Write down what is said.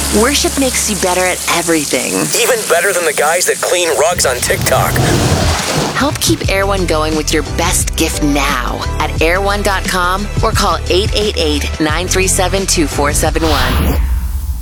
Worship makes you better at everything. Even better than the guys that clean rugs on TikTok. Help keep Air One going with your best gift now at airone.com or call 888-937-2471.